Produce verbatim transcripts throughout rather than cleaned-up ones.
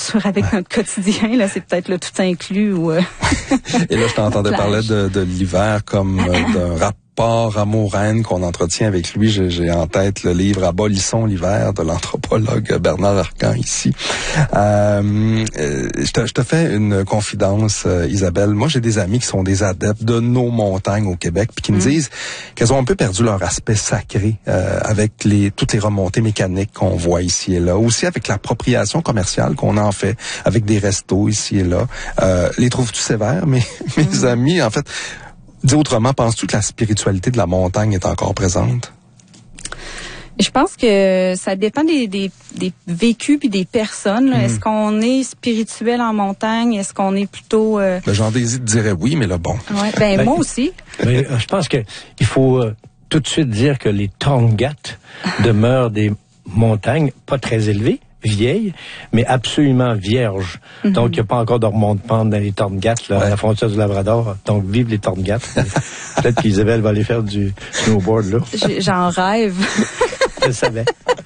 sûr, avec notre quotidien, là, c'est peut-être le tout inclus. Ou, euh, Et là, je t'entendais parler de, de l'hiver comme euh, d'un rapport amour-haine qu'on entretient avec lui. J'ai, j'ai en tête le livre Abolissons l'hiver de l'anthropologue Bernard Arcan ici. Euh, euh, je, te, je te fais une confidence, euh, Isabelle. Moi, j'ai des amis qui sont des adeptes de nos montagnes au Québec, puis qui me mmh. disent qu'elles ont un peu perdu leur aspect sacré euh, avec les toutes les remontées mécaniques qu'on voit ici et là. Aussi avec l'appropriation commerciale qu'on en fait avec des restos ici et là. Euh, les trouves-tu sévères? Mais mes mmh. amis, en fait... Dis autrement, penses-tu que la spiritualité de la montagne est encore présente? Je pense que ça dépend des, des, des vécus puis des personnes. Là. Mmh. Est-ce qu'on est spirituel en montagne? Est-ce qu'on est plutôt... Euh... Ben, Jean Désir dirait oui, mais là, bon. Ouais, ben, ben moi aussi. Mais, je pense que il faut euh, tout de suite dire que les Tongass demeurent des montagnes pas très élevées, vieilles, mais absolument vierges. Mm-hmm. Donc, il n'y a pas encore de remonte-pente dans les Tongass, là, ouais. à la frontière du Labrador. Donc, vive les Tongass. Peut-être qu'Isabelle va aller faire du snowboard, là. J'en rêve. Je savais.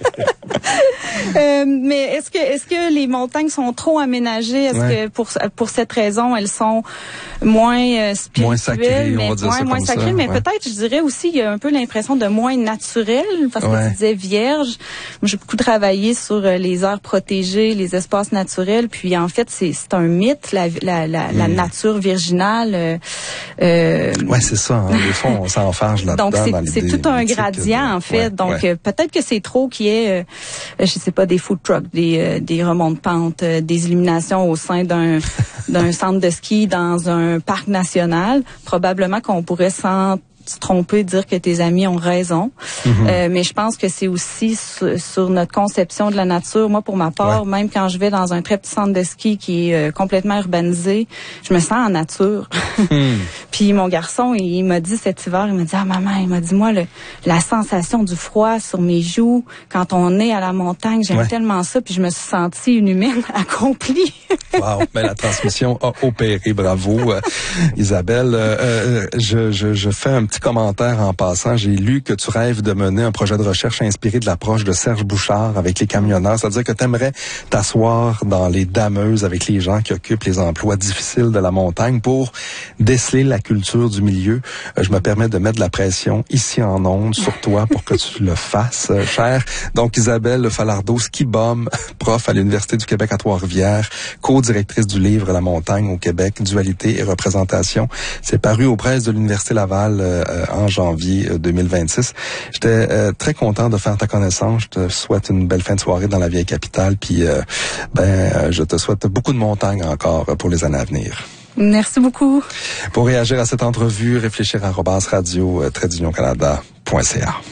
Euh, mais est-ce que est-ce que les montagnes sont trop aménagées? Est-ce ouais. que pour pour cette raison elles sont moins euh, spirituelles, moins sacrées, mais on va dire ouais, ça moins comme sacrées, ça, mais ouais. peut-être je dirais aussi il y a un peu l'impression de moins naturel parce que ouais. tu disais vierge. Moi, j'ai beaucoup travaillé sur les aires protégées, les espaces naturels, puis en fait c'est c'est un mythe la la la, mm. la nature virginale. Euh, euh, ouais, c'est ça. Hein. Des fois on s'enfarge là-dedans. Donc c'est dans c'est tout un gradient de... en fait. Ouais, donc ouais. Euh, peut-être que c'est trop qu'il y ait euh, je sais pas des food trucks, des euh, des remontes-pentes, euh, des illuminations au sein d'un d'un centre de ski dans un parc national. Probablement qu'on pourrait s'en se tromper, dire que tes amis ont raison. Mm-hmm. Euh, mais je pense que c'est aussi sur, sur notre conception de la nature. Moi, pour ma part, ouais. même quand je vais dans un très petit centre de ski qui est euh, complètement urbanisé, je me sens en nature. Mm. Puis mon garçon, il, il m'a dit cet hiver, il m'a dit, ah maman, il m'a dit, moi, le, la sensation du froid sur mes joues, quand on est à la montagne, j'aime ouais. tellement ça. Puis je me suis sentie une humaine accomplie. Wow, ben la transmission a opéré, bravo. Euh, Isabelle, euh, euh, je, je, je fais un petit commentaire en passant. J'ai lu que tu rêves de mener un projet de recherche inspiré de l'approche de Serge Bouchard avec les camionneurs. C'est-à-dire que tu aimerais t'asseoir dans les dameuses avec les gens qui occupent les emplois difficiles de la montagne pour déceler la culture du milieu. Euh, je me permets de mettre de la pression ici en ondes sur toi pour que tu le fasses, euh, cher. Donc, Isabelle Falardeau, ski bum, prof à l'Université du Québec à Trois-Rivières, co-directrice du livre La montagne au Québec, dualité et représentation. C'est paru aux presses de l'Université Laval euh, en janvier deux mille vingt-six. J'étais euh, très content de faire ta connaissance. Je te souhaite une belle fin de soirée dans la vieille capitale. Puis, euh, ben, je te souhaite beaucoup de montagnes encore pour les années à venir. Merci beaucoup. Pour réagir à cette entrevue, réfléchir à arobase radio trait d'union canada point c a.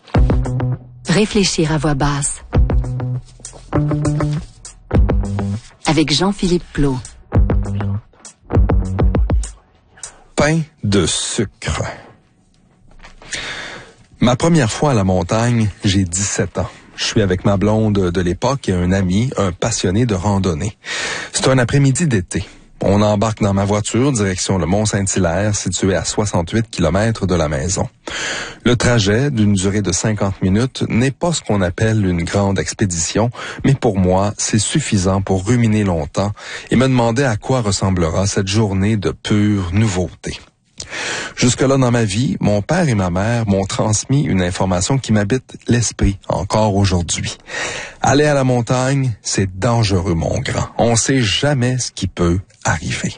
Réfléchir à voix basse. Avec Jean-Philippe Plot. Pain de sucre. Ma première fois à la montagne, j'ai dix-sept ans. Je suis avec ma blonde de l'époque et un ami, un passionné de randonnée. C'est un après-midi d'été. On embarque dans ma voiture, direction le Mont-Saint-Hilaire, situé à soixante-huit kilomètres de la maison. Le trajet, d'une durée de cinquante minutes, n'est pas ce qu'on appelle une grande expédition, mais pour moi, c'est suffisant pour ruminer longtemps et me demander à quoi ressemblera cette journée de pure nouveauté. Jusque-là dans ma vie, mon père et ma mère m'ont transmis une information qui m'habite l'esprit encore aujourd'hui. Aller à la montagne, c'est dangereux, mon grand. On sait jamais ce qui peut arriver.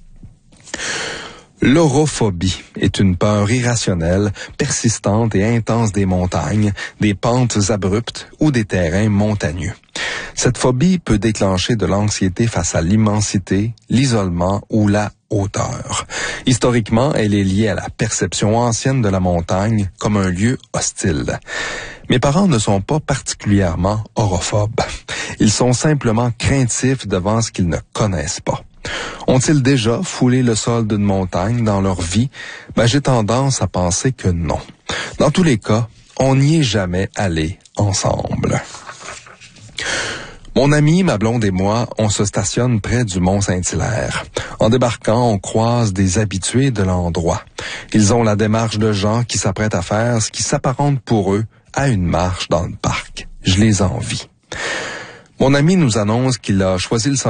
L'orophobie est une peur irrationnelle, persistante et intense des montagnes, des pentes abruptes ou des terrains montagneux. Cette phobie peut déclencher de l'anxiété face à l'immensité, l'isolement ou la hauteur. Historiquement, elle est liée à la perception ancienne de la montagne comme un lieu hostile. Mes parents ne sont pas particulièrement orophobes. Ils sont simplement craintifs devant ce qu'ils ne connaissent pas. Ont-ils déjà foulé le sol d'une montagne dans leur vie? Ben, j'ai tendance à penser que non. Dans tous les cas, on n'y est jamais allé ensemble. Mon ami, ma blonde et moi, on se stationne près du Mont-Saint-Hilaire. En débarquant, on croise des habitués de l'endroit. Ils ont la démarche de gens qui s'apprêtent à faire ce qui s'apparente pour eux à une marche dans le parc. Je les envie. Mon ami nous annonce qu'il a choisi le